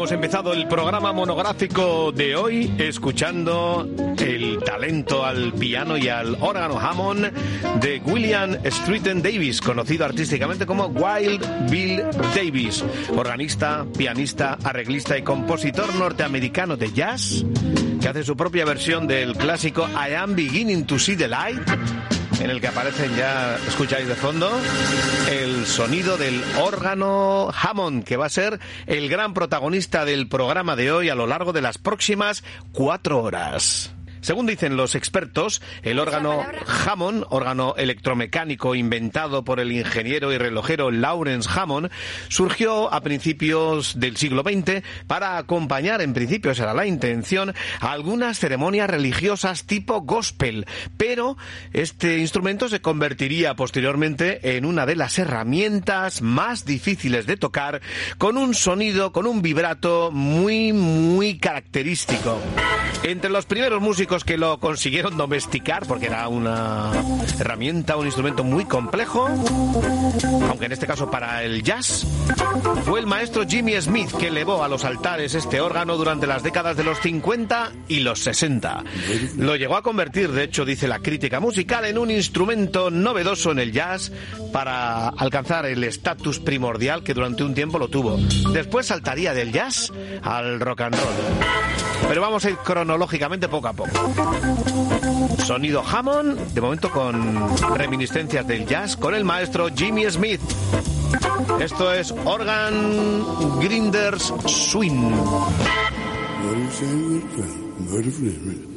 hemos empezado el programa monográfico de hoy escuchando el talento al piano y al órgano Hammond de William Streeton Davis, conocido artísticamente como Wild Bill Davis, organista, pianista, arreglista y compositor norteamericano de jazz, que hace su propia versión del clásico I Am Beginning to See the Light, en el que aparecen, ya escucháis de fondo, el sonido del órgano Hammond, que va a ser el gran protagonista del programa de hoy a lo largo de las próximas 4 horas. Según dicen los expertos, el órgano Hammond, órgano electromecánico inventado por el ingeniero y relojero Lawrence Hammond, surgió a principios del siglo XX para acompañar, en principio esa era la intención, a algunas ceremonias religiosas tipo gospel, pero este instrumento se convertiría posteriormente en una de las herramientas más difíciles de tocar, con un sonido, con un vibrato muy característico. Entre los primeros músicos que lo consiguieron domesticar, porque era una herramienta, un instrumento muy complejo, aunque en este caso para el jazz, fue el maestro Jimmy Smith, que elevó a los altares este órgano durante las décadas de los 50 y los 60. Lo llegó a convertir, de hecho, dice la crítica musical, en un instrumento novedoso en el jazz para alcanzar el estatus primordial que durante un tiempo lo tuvo. Después saltaría del jazz al rock and roll. Pero vamos a ir cronológicamente poco a poco. Sonido Hammond, de momento con reminiscencias del jazz, con el maestro Jimmy Smith. Esto es Organ Grinders Swing.